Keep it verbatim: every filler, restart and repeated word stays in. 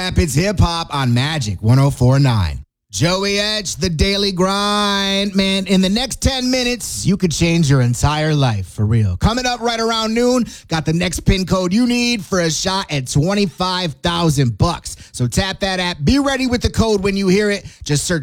Rapids Hip Hop on Magic one oh four point nine. Joey Edge, The Daily Grind. Man, in the next ten minutes, you could change your entire life, for real. Coming up right around noon, got the next pin code you need for a shot at twenty-five thousand bucks. So tap that app. Be ready with the code when you hear it. Just search